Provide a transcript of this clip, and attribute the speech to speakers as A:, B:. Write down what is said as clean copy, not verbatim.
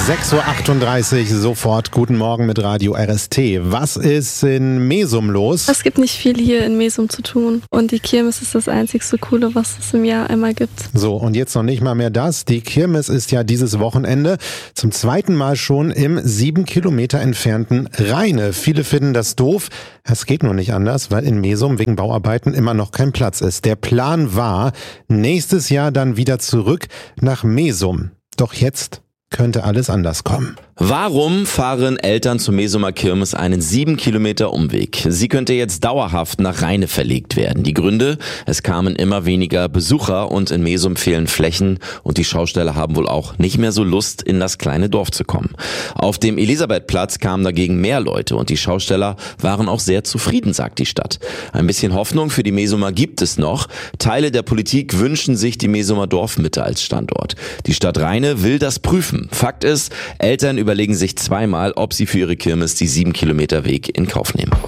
A: 6:38 Uhr, sofort guten Morgen mit Radio RST. Was ist in Mesum los?
B: Es gibt nicht viel hier in Mesum zu tun und die Kirmes ist das einzigste Coole, was es im Jahr einmal gibt.
A: So, und jetzt noch nicht mal mehr das. Die Kirmes ist ja dieses Wochenende zum zweiten Mal schon im 7 Kilometer entfernten Rheine. Viele finden das doof. Es geht nur nicht anders, weil in Mesum wegen Bauarbeiten immer noch kein Platz ist. Der Plan war, nächstes Jahr dann wieder zurück nach Mesum. Doch jetzt könnte alles anders kommen.
C: Warum fahren Eltern zur Mesumer Kirmes einen 7 Kilometer Umweg? Sie könnte jetzt dauerhaft nach Rheine verlegt werden. Die Gründe? Es kamen immer weniger Besucher und in Mesum fehlen Flächen und die Schausteller haben wohl auch nicht mehr so Lust, in das kleine Dorf zu kommen. Auf dem Elisabethplatz kamen dagegen mehr Leute und die Schausteller waren auch sehr zufrieden, sagt die Stadt. Ein bisschen Hoffnung für die Mesumer gibt es noch. Teile der Politik wünschen sich die Mesumer Dorfmitte als Standort. Die Stadt Rheine will das prüfen. Fakt ist, Eltern überlegen sich zweimal, ob sie für ihre Kirmes die 7 Kilometer Weg in Kauf nehmen.